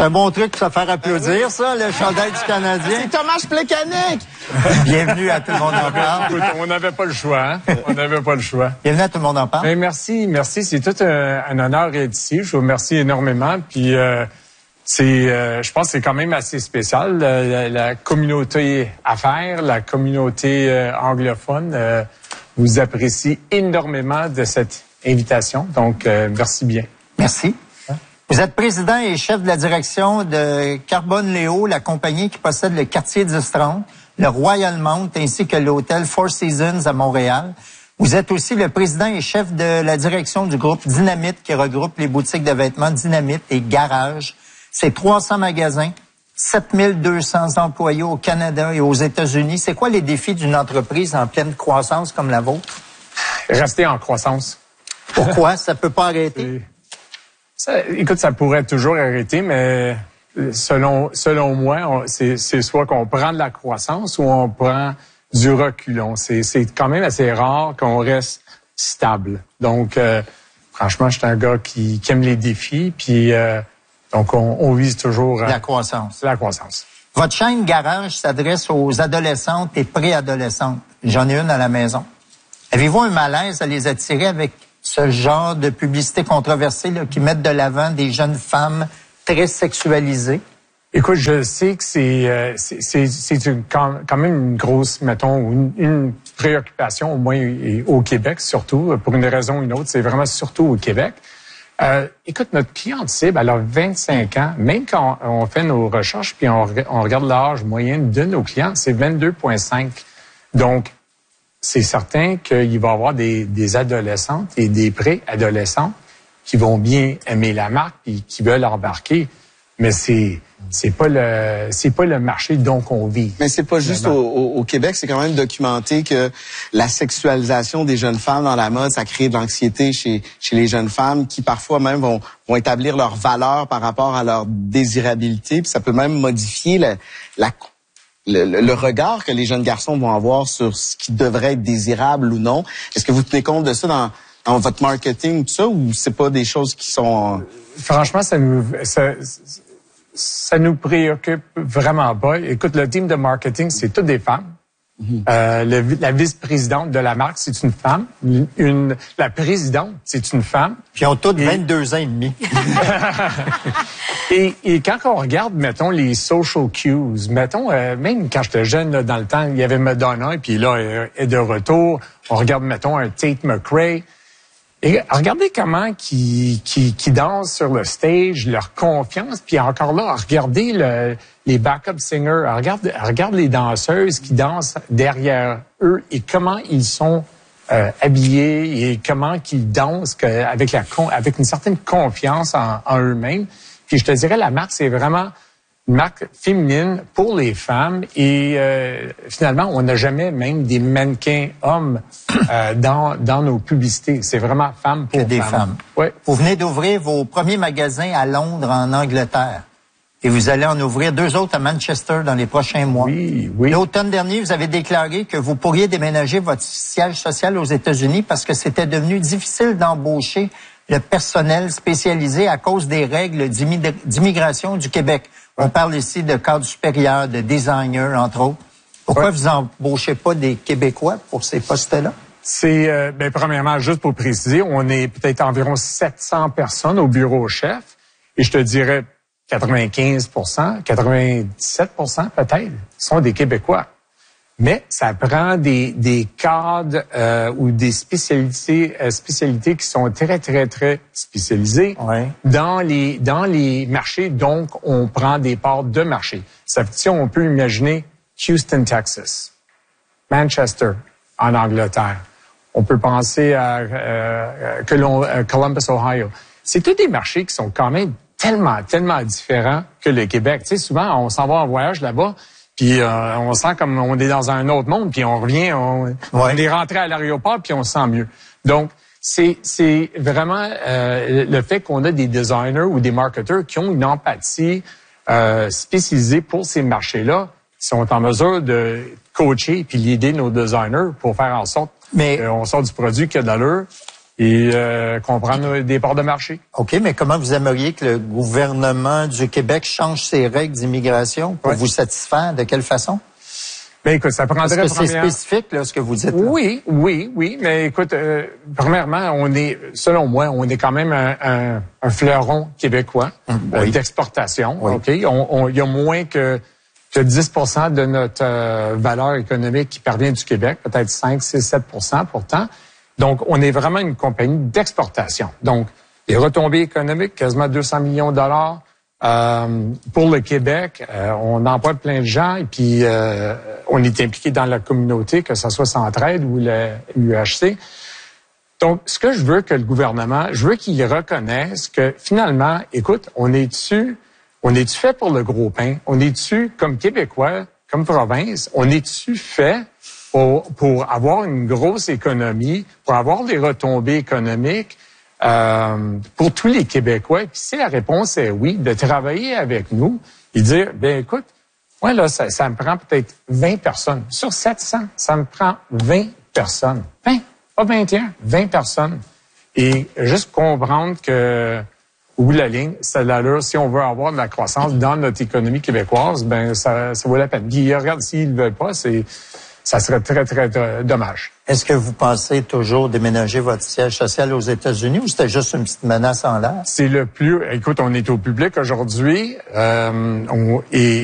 C'est un bon truc pour se faire applaudir, ça, le chandail du Canadien. C'est Thomas Plekanec! Bienvenue à Tout le monde en parle. Écoute, on n'avait pas le choix, hein? On n'avait pas le choix. Bienvenue à Tout le monde en parle. Mais merci. C'est tout un honneur d'être ici. Je vous remercie énormément. Puis, je pense que c'est quand même assez spécial. La communauté affaires, la communauté anglophone vous apprécie énormément de cette invitation. Donc, merci bien. Merci. Vous êtes président et chef de la direction de Carbone Léo, la compagnie qui possède le quartier d'Istron, le Royal Mount ainsi que l'hôtel Four Seasons à Montréal. Vous êtes aussi le président et chef de la direction du groupe Dynamite qui regroupe les boutiques de vêtements Dynamite et Garage. C'est 300 magasins, 7200 employés au Canada et aux États-Unis. C'est quoi les défis d'une entreprise en pleine croissance comme la vôtre? Rester en croissance. Pourquoi? Ça peut pas arrêter? Écoute, ça pourrait toujours arrêter, mais selon moi, c'est soit qu'on prend de la croissance ou on prend du reculon. C'est quand même assez rare qu'on reste stable. Donc, franchement, je suis un gars qui aime les défis, puis donc on vise toujours la croissance. La croissance. Votre chaîne Garage s'adresse aux adolescentes et préadolescentes. J'en ai une à la maison. Avez-vous un malaise à les attirer avec ce genre de publicité controversée là, qui mettent de l'avant des jeunes femmes très sexualisées? Écoute, je sais que c'est quand même une grosse, mettons, une préoccupation, au moins au Québec surtout, pour une raison ou une autre. C'est vraiment surtout au Québec. Écoute, notre cliente cible, elle a 25 ans. Même quand on fait nos recherches puis on regarde l'âge moyen de nos clients, c'est 22,5. Donc, c'est certain qu'il va y avoir des adolescentes et des préadolescents qui vont bien aimer la marque et qui veulent embarquer. Mais c'est pas le marché dont on vit. Mais c'est pas juste au Québec, c'est quand même documenté que la sexualisation des jeunes femmes dans la mode, ça crée de l'anxiété chez les jeunes femmes qui parfois même vont établir leurs valeurs par rapport à leur désirabilité, puis ça peut même modifier le regard que les jeunes garçons vont avoir sur ce qui devrait être désirable ou non. Est-ce que vous tenez compte de ça dans votre marketing, tout ça, ou c'est pas des choses qui sont... Franchement, ça nous préoccupe vraiment pas. Écoute, le team de marketing, c'est toutes des femmes. La vice-présidente de la marque, c'est une femme. La présidente, c'est une femme. Puis ils ont toutes 22 ans et demi. Et quand on regarde, mettons, les social cues, mettons, même quand j'étais jeune, là, dans le temps, il y avait Madonna, et puis là, elle est de retour. On regarde, mettons, un Tate McRae. Et regardez comment qui dansent sur le stage, leur confiance, puis encore là, regardez les backup singers, regarde les danseuses qui dansent derrière eux et comment ils sont habillés et comment qu'ils dansent avec une certaine confiance en eux-mêmes. Puis je te dirais, la marque, c'est vraiment une marque féminine pour les femmes et finalement, on n'a jamais même des mannequins hommes dans nos publicités. C'est vraiment femmes pour des femmes. Ouais. Vous venez d'ouvrir vos premiers magasins à Londres, en Angleterre. Et vous allez en ouvrir 2 autres à Manchester dans les prochains mois. Oui. L'automne dernier, vous avez déclaré que vous pourriez déménager votre siège social aux États-Unis parce que c'était devenu difficile d'embaucher le personnel spécialisé à cause des règles d'immigration du Québec. On parle ici de cadres supérieurs, de designers, entre autres. Pourquoi vous embauchez pas des Québécois pour ces postes-là? C'est, premièrement, juste pour préciser, on est peut-être environ 700 personnes au bureau chef. Et je te dirais 95%, 97% peut-être, sont des Québécois. Mais ça prend des cadres ou des spécialités qui sont très, très, très spécialisées dans les marchés. Donc, on prend des parts de marché. Ça fait, si on peut imaginer Houston, Texas, Manchester, en Angleterre. On peut penser à Columbus, Ohio. C'est tous des marchés qui sont quand même tellement différents que le Québec. Tu sais, souvent, on s'en va en voyage là-bas. Puis on sent comme on est dans un autre monde, puis on revient, on est rentré à l'aéroport, puis on se sent mieux. Donc, c'est vraiment le fait qu'on a des designers ou des marketeurs qui ont une empathie spécialisée pour ces marchés-là, qui sont en mesure de coacher puis l'aider nos designers pour faire en sorte qu'on sort du produit qui a de l'allure et comprendre des parts de marché. OK, mais comment vous aimeriez que le gouvernement du Québec change ses règles d'immigration pour vous satisfaire? De quelle façon? Ben écoute, ça prendrait Parce que c'est spécifique, là, ce que vous dites. Là. Oui. Mais écoute, premièrement, selon moi, on est quand même un fleuron québécois d'exportation. Oui. OK? Il y a moins que 10% de notre valeur économique qui parvient du Québec, peut-être 5, 6, 7% pourtant. Donc, on est vraiment une compagnie d'exportation. Donc, les retombées économiques, quasiment 200 millions de dollars. Pour le Québec, on emploie plein de gens et puis on est impliqué dans la communauté, que ce soit Centraide ou l'UHC. Donc, ce que je veux que le gouvernement, je veux qu'il reconnaisse que finalement, écoute, on est-tu fait pour le gros pain? On est-tu, comme Québécois, comme province, on est-tu fait pour avoir une grosse économie, pour avoir des retombées économiques? Pour tous les Québécois, puis si la réponse est oui, de travailler avec nous et dire, ben écoute, moi là, ça me prend peut-être 20 personnes. Sur 700, ça me prend 20 personnes. 20, pas 21, 20 personnes. Et juste comprendre que, au bout de la ligne, c'est l'allure, si on veut avoir de la croissance dans notre économie québécoise, ben ça vaut la peine. Puis regarde, s'ils ne veulent pas, ça serait très, très dommage. Est-ce que vous pensez toujours déménager votre siège social aux États-Unis ou c'était juste une petite menace en l'air? C'est écoute, on est au public aujourd'hui, et